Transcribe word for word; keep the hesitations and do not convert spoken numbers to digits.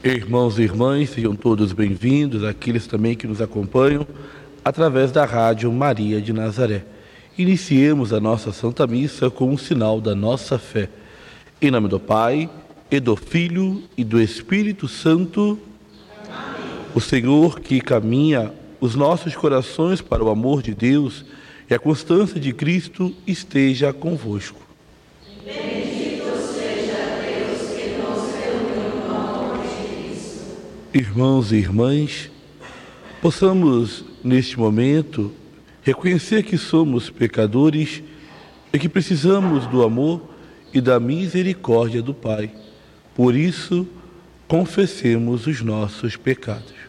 Irmãos e irmãs, sejam todos bem-vindos, aqueles também que nos acompanham através da Rádio Maria de Nazaré. Iniciemos a nossa Santa Missa com um sinal da nossa fé. Em nome do Pai, e do Filho, e do Espírito Santo. Amém. O Senhor que caminha os nossos corações para o amor de Deus e a constância de Cristo esteja convosco. Irmãos e irmãs, possamos neste momento reconhecer que somos pecadores e que precisamos do amor e da misericórdia do Pai. Por isso, confessemos os nossos pecados.